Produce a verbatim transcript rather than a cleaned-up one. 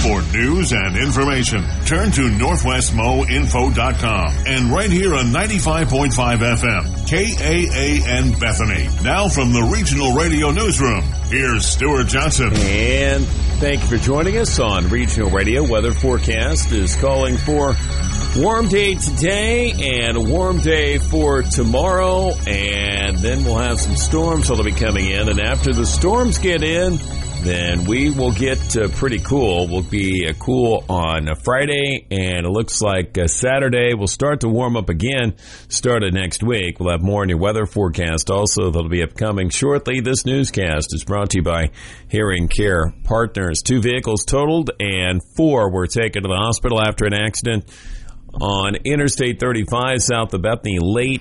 For news and information, turn to northwest mo info dot com and right here on ninety-five point five F M, K A A N Bethany. Now from the Regional Radio Newsroom, here's Stuart Johnson. And thank you for joining us on Regional Radio. Weather forecast is calling for warm day today and a warm day for tomorrow, and then we'll have some storms that'll be coming in, and after the storms get in, then we will get uh, pretty cool. We'll be uh, cool on a Friday, and it looks like uh, Saturday will start to warm up again starting next week. We'll have more in your weather forecast also that'll be upcoming shortly. This newscast is brought to you by Hearing Care Partners. Two vehicles totaled, and four were taken to the hospital after an accident on Interstate thirty-five south of Bethany late